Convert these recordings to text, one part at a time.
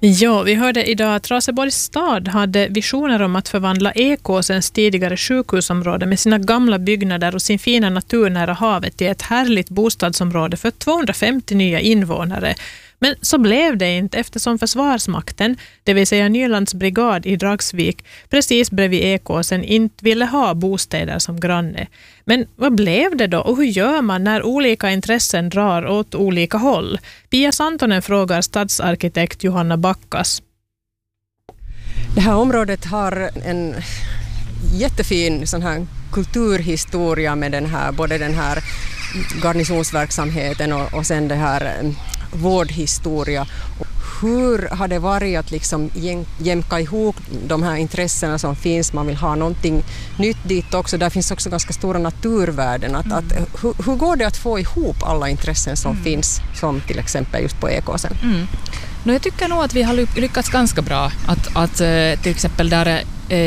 Ja, vi hörde idag att Raseborgs stad hade visioner om att förvandla Ekåsens tidigare sjukhusområde med sina gamla byggnader och sin fina natur nära havet till ett härligt bostadsområde för 250 nya invånare. Men så blev det inte eftersom Försvarsmakten, det vill säga Nylands brigad i Dragsvik, precis bredvid Ekåsen inte ville ha bostäder som granne. Men vad blev det då och hur gör man när olika intressen drar åt olika håll? Pia Santonen frågar stadsarkitekt Johanna Backas. Det här området har en jättefin sån här kulturhistoria med både den här garnisonsverksamheten och sen det här vårdhistoria. Hur har det varit att liksom jämka ihop de här intressena som finns? Man vill ha någonting nytt dit också. Där finns också ganska stora naturvärden. Hur går det att få ihop alla intressen som finns, som till exempel just på Ekåsen? Jag tycker nog att vi har lyckats ganska bra. Att till exempel där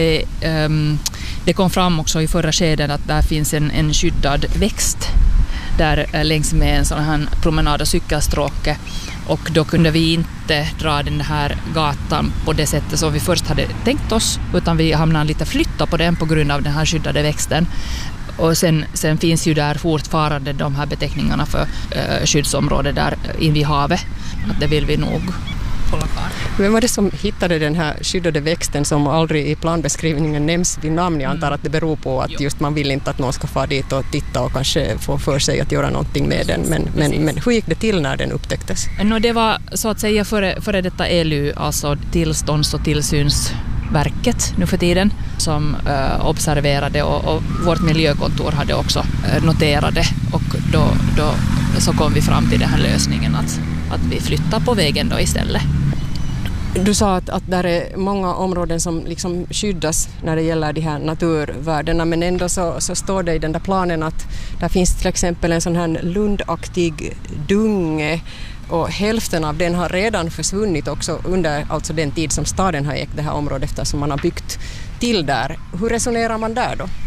det kom fram också i förra skedet att där finns en skyddad växt där längs med en sån här promenad- och cykelstråke, och då kunde vi inte dra den här gatan på det sättet som vi först hade tänkt oss, utan vi hamnade lite flytta på den på grund av den här skyddade växten. Och sen finns ju där fortfarande de här beteckningarna för skyddsområde där in vid havet, att det vill vi nog hålla kvar. Vem var det som hittade den här skyddade växten som aldrig i planbeskrivningen nämns vid namn? Jag antar att det beror på att just man vill inte att någon ska få dit och titta och kanske få för sig att göra någonting med den. Men hur gick det till när den upptäcktes? Det var så att säga före detta ELU, alltså tillstånds- och tillsynsverket nu för tiden, som observerade och vårt miljökontor hade också noterade, och då så kom vi fram till den här lösningen att vi flyttar på vägen då istället. Du sa att där är många områden som liksom skyddas när det gäller de här naturvärdena, men ändå så står det i den där planen att där finns till exempel en sån här lundaktig dunge, och hälften av den har redan försvunnit också under alltså den tid som staden har ägt det här området eftersom man har byggt till där. Hur resonerar man där då?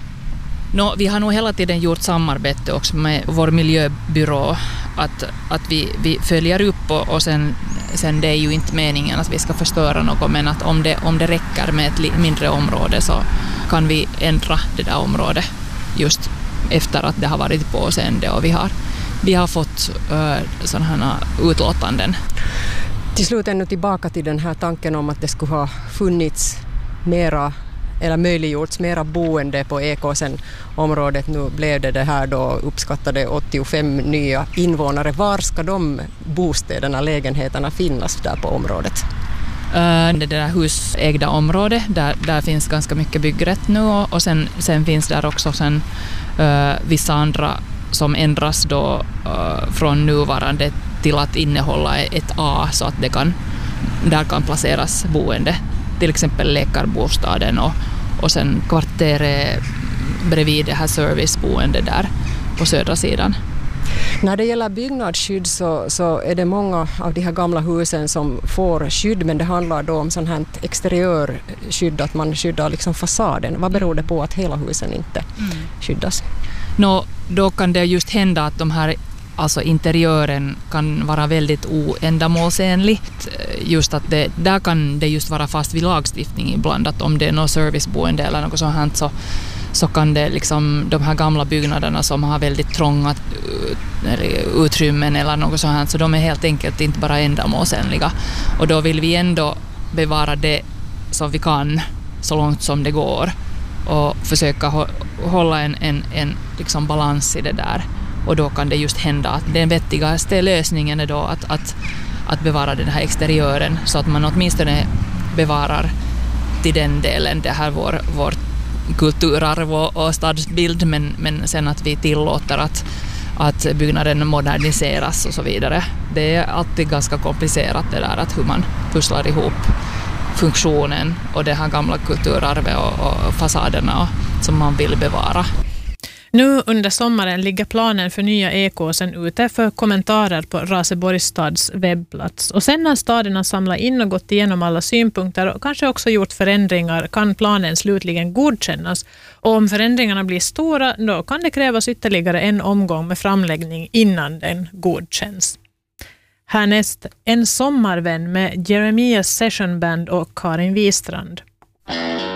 Vi har nog hela tiden gjort samarbete också med vår miljöbyrå, att vi följer upp och sen det är ju inte meningen att vi ska förstöra något, men att om det räcker med ett mindre område så kan vi ändra det där området just efter att det har varit påseende, och vi har fått sådana här utlåtanden. Till slut ännu tillbaka till den här tanken om att det skulle ha funnits mera eller möjliggjorts mera boende på Ekåsen-området. Nu blev det här då uppskattade 85 nya invånare. Var ska de bostäderna, lägenheterna finnas där på området? Det där husägda området, där finns ganska mycket byggrätt nu, och sen finns där också vissa andra som ändras då från nuvarande till att innehålla ett A, så att där kan placeras boende. Till exempel läkarbostaden och sen kvarteret bredvid det här serviceboende där på södra sidan. När det gäller byggnadsskydd så är det många av de här gamla husen som får skydd, men det handlar då om sån här exteriörskydd, att man skyddar liksom fasaden. Vad beror det på att hela husen inte skyddas? Då kan det just hända att de här, alltså interiören kan vara väldigt oändamålsenligt. Just att där kan det just vara fast vid lagstiftning ibland, att om det är något serviceboende eller något sånt här, så kan det liksom de här gamla byggnaderna som har väldigt trånga utrymmen eller något sånt här, så de är helt enkelt inte bara ändamålsenliga. Och då vill vi ändå bevara det som vi kan så långt som det går och försöka hålla en liksom balans i det där. Och då kan det just hända att den vettigaste lösningen är då att bevara den här exteriören, så att man åtminstone bevarar till den delen det här vår kulturarv och stadsbild, men sen att vi tillåter att byggnaden moderniseras och så vidare. Det är alltid ganska komplicerat det där, att hur man pusslar ihop funktionen och det här gamla kulturarvet och fasaderna som man vill bevara. Nu under sommaren ligger planen för nya Ekåsen ute för kommentarer på Raseborgs stads webbplats. Och sen när staden har samlat in och gått igenom alla synpunkter och kanske också gjort förändringar, kan planen slutligen godkännas. Och om förändringarna blir stora, då kan det krävas ytterligare en omgång med framläggning innan den godkänns. Härnäst En sommarvän med Jeremias Session Band och Karin Wistrand.